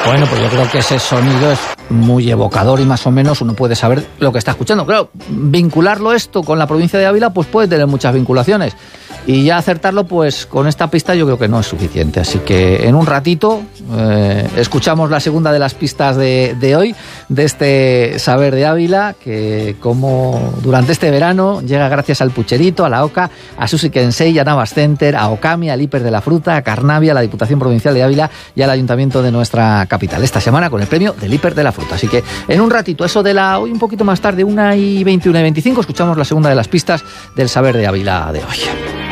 Bueno, pues yo creo que ese sonido es muy evocador y más o menos uno puede saber lo que está escuchando. Claro, vincularlo esto con la provincia de Ávila pues puede tener muchas vinculaciones. Y ya acertarlo, pues con esta pista yo creo que no es suficiente. Así que en un ratito escuchamos la segunda de las pistas de hoy, de este Saber de Ávila, que como durante este verano llega gracias al Pucherito, a la OCA, a Susi Kensei, a Navas Center, a Okami, al Hiper de la Fruta, a Carnavia, a la Diputación Provincial de Ávila y al Ayuntamiento de nuestra capital. Esta semana con el premio del Hiper de la Fruta. Así que en un ratito, eso de hoy un poquito más tarde, 1:20, 1:25, escuchamos la segunda de las pistas del Saber de Ávila de hoy.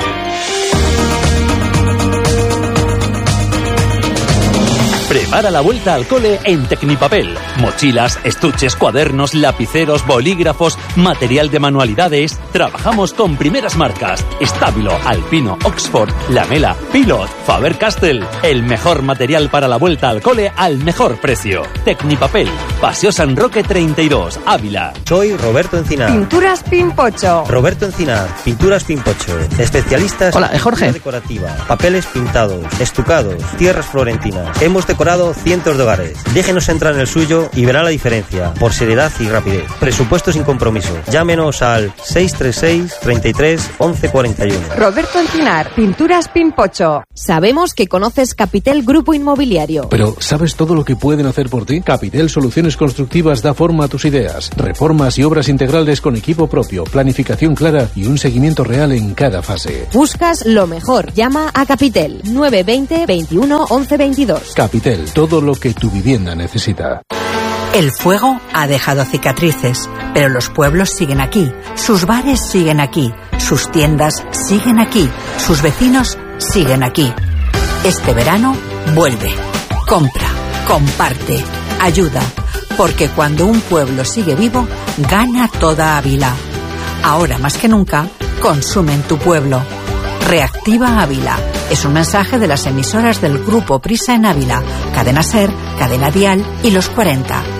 Prepara la vuelta al cole en Tecnipapel. Mochilas, estuches, cuadernos, lapiceros, bolígrafos, material de manualidades. Trabajamos con primeras marcas: Stabilo, Alpino, Oxford, Lamela, Pilot, Faber-Castell. El mejor material para la vuelta al cole al mejor precio. Tecnipapel, Paseo San Roque 32, Ávila. Soy Roberto Encinar. Pinturas Pimpocho. Roberto Encinar, Pinturas Pimpocho. Especialistas Hola, Jorge. en pintura decorativa, papeles pintados, estucados, tierras florentinas. Hemos decorado cientos de hogares. Déjenos entrar en el suyo y verá la diferencia, por seriedad y rapidez. Presupuesto sin compromiso. Llámenos al 636 33 11 41. Roberto Encinar, Pinturas Pimpocho. Sabemos que conoces Capitel Grupo Inmobiliario. Pero ¿sabes todo lo que pueden hacer por ti? Capitel Soluciones Constructivas da forma a tus ideas. Reformas y obras integrales con equipo propio, planificación clara y un seguimiento real en cada fase. Buscas lo mejor. Llama a Capitel 920 21 11 22. Capitel, todo lo que tu vivienda necesita. El fuego ha dejado cicatrices, pero los pueblos siguen aquí, sus bares siguen aquí, sus tiendas siguen aquí, sus vecinos siguen aquí. Este verano, vuelve, compra, comparte, ayuda, porque cuando un pueblo sigue vivo, gana toda Ávila. Ahora más que nunca, consume en tu pueblo. Reactiva Ávila. Es un mensaje de las emisoras del Grupo Prisa en Ávila, Cadena Ser, Cadena Dial y Los 40.